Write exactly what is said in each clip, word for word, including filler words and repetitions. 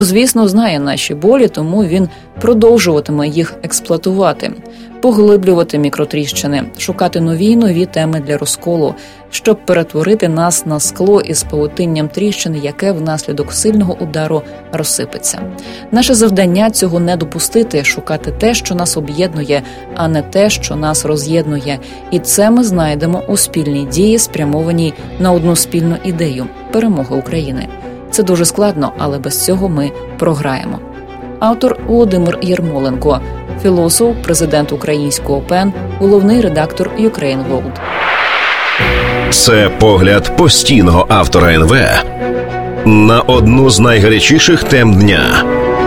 Звісно, знає наші болі, тому він продовжуватиме їх експлуатувати, поглиблювати мікротріщини, шукати нові й нові теми для розколу, щоб перетворити нас на скло із павутинням тріщин, яке внаслідок сильного удару розсипеться. Наше завдання – цього не допустити, шукати те, що нас об'єднує, а не те, що нас роз'єднує. І це ми знайдемо у спільній дії, спрямованій на одну спільну ідею – перемоги України. Це дуже складно, але без цього ми програємо. Автор Володимир Єрмоленко, філософ, президент українського ПЕН, головний редактор Ukraine World. Це погляд постійного автора ен ве на одну з найгарячіших тем дня.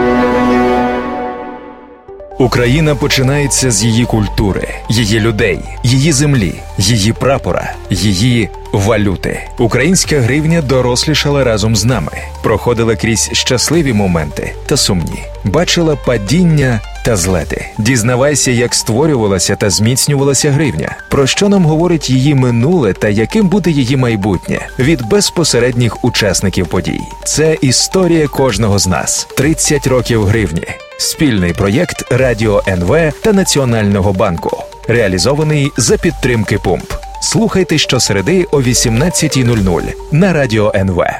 Україна починається з її культури, її людей, її землі, її прапора, її валюти. Українська гривня дорослішала разом з нами, проходила крізь щасливі моменти та сумні, бачила падіння та злети. Дізнавайся, як створювалася та зміцнювалася гривня, про що нам говорить її минуле та яким буде її майбутнє від безпосередніх учасників подій. Це історія кожного з нас. тридцять років гривні. Спільний проєкт Радіо ен ве та Національного банку. Реалізований за підтримки Пумп. Слухайте щосереди о вісімнадцятій нуль нуль на Радіо ен ве.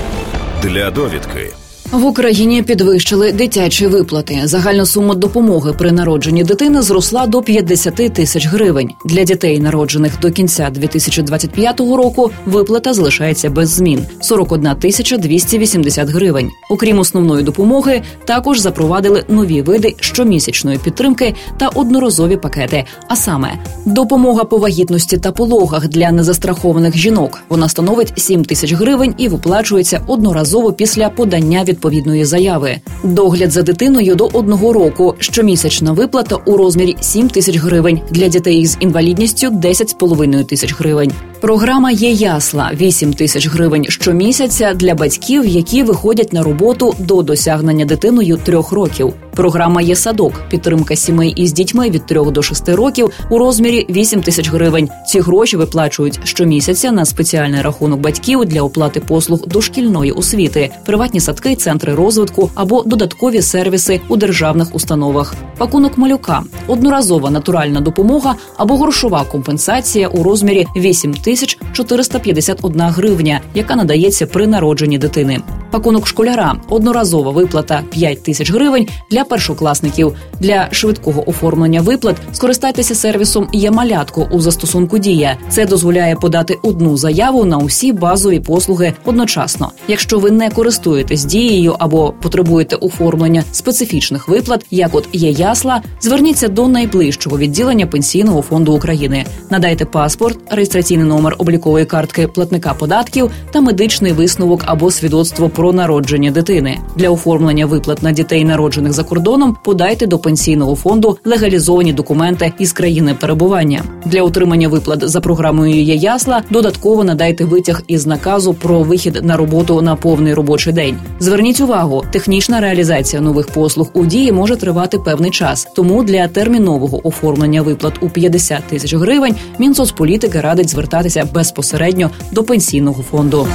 Для довідки. В Україні підвищили дитячі виплати. Загальна сума допомоги при народженні дитини зросла до п'ятдесят тисяч гривень. Для дітей, народжених до кінця дві тисячі двадцять п'ятого року, виплата залишається без змін – сорок одна тисяча двісті вісімдесят гривень. Окрім основної допомоги, також запровадили нові види щомісячної підтримки та одноразові пакети. А саме, допомога по вагітності та пологах для незастрахованих жінок. Вона становить сім тисяч гривень і виплачується одноразово після подання від відповідної заяви. Догляд за дитиною до одного року. Щомісячна виплата у розмірі сім тисяч гривень. Для дітей з інвалідністю – десять з половиною тисяч гривень. Програма «Є ясла» – вісім тисяч гривень щомісяця для батьків, які виходять на роботу до досягнення дитиною трьох років. Програма «Є садок» – підтримка сімей із дітьми від трьох до шести років у розмірі вісім тисяч гривень. Ці гроші виплачують щомісяця на спеціальний рахунок батьків для оплати послуг дошкільної освіти, приватні садки, центри розвитку або додаткові сервіси у державних установах. Пакунок малюка – одноразова натуральна допомога або грошова компенсація у розмірі вісім тисяч чотириста п'ятдесят одна гривня, яка надається при народженні дитини. Пакунок школяра – одноразова виплата п'ять тисяч гривень для першокласників. Для швидкого оформлення виплат скористайтеся сервісом «Є малятко» у застосунку «Дія». Це дозволяє подати одну заяву на усі базові послуги одночасно. Якщо ви не користуєтесь «Дією» або потребуєте оформлення специфічних виплат, як от «Є ясла», зверніться до найближчого відділення Пенсійного фонду України. Надайте паспорт, реєстраційний номер облікової картки платника податків та медичний висновок або свідоцтво про народження дитини. Для оформлення виплат на дітей, народжених за кордоном, подайте до Пенсійного фонду легалізовані документи із країни перебування. Для отримання виплат за програмою «Є ясла» додатково надайте витяг із наказу про вихід на роботу на повний робочий день. Зверніть увагу, технічна реалізація нових послуг у «Дії» може тривати певний час, тому для термінового оформлення виплат у п'ятдесят тисяч гривень Мінсоцполітики радить звертатися безпосередньо до Пенсійного фонду.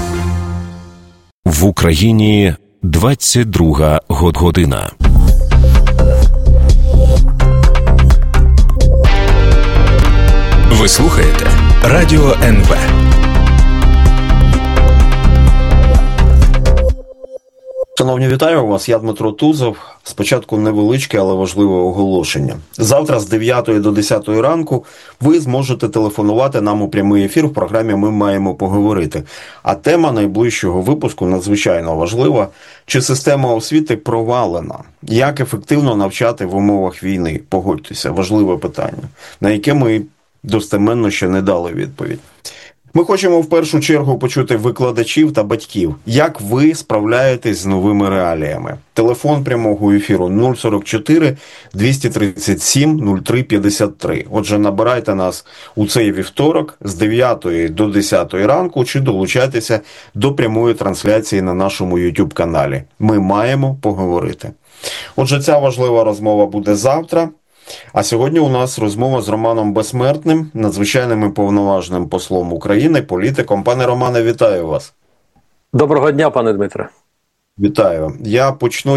В Україні двадцять друга година. Ви слухаєте Радіо ен ве. Шановні, вітаю вас, я Дмитро Тузов. Спочатку невеличке, але важливе оголошення. Завтра з дев'ятої до десятої ранку ви зможете телефонувати нам у прямий ефір в програмі «Ми маємо поговорити». А тема найближчого випуску надзвичайно важлива. Чи система освіти провалена? Як ефективно навчати в умовах війни? Погодьтеся, важливе питання, на яке ми достеменно ще не дали відповідь. Ми хочемо в першу чергу почути викладачів та батьків. Як ви справляєтесь з новими реаліями? Телефон прямого ефіру нуль сорок чотири двісті тридцять сім нуль три п'ятдесят три. Отже, набирайте нас у цей вівторок з дев'ятої до десятої ранку чи долучайтеся до прямої трансляції на нашому YouTube-каналі. Ми маємо поговорити. Отже, ця важлива розмова буде завтра. А сьогодні у нас розмова з Романом Безсмертним, надзвичайним і повноважним послом України, політиком. Пане Романе, вітаю вас. Доброго дня, пане Дмитре. Вітаю. Я почну